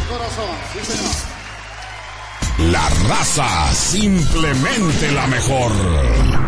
corazón, sí señor. La raza, simplemente la mejor.